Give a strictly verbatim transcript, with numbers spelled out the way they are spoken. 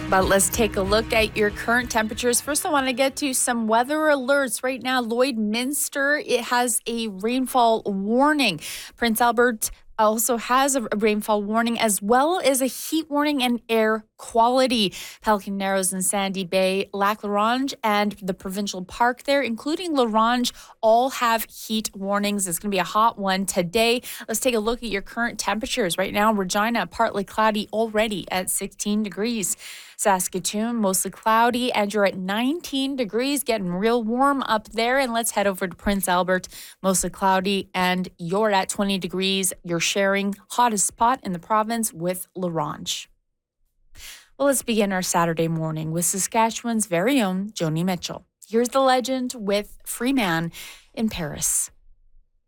But let's take a look at your current temperatures. First, I want to get to some weather alerts. Right now, Lloydminster, it has a rainfall warning. Prince Albert also has a rainfall warning, as well as a heat warning and air quality. Pelican Narrows and Sandy Bay, Lac La Ronge, and the provincial park there, including La Ronge, all have heat warnings. It's going to be a hot one today. Let's take a look at your current temperatures. Right now, Regina, partly cloudy already at sixteen degrees. Saskatoon, mostly cloudy, and you're at nineteen degrees, getting real warm up there. And let's head over to Prince Albert, mostly cloudy, and you're at twenty degrees. You're sharing hottest spot in the province with La Ronge. Well, let's begin our Saturday morning with Saskatchewan's very own Joni Mitchell. Here's the legend with Free Man in Paris.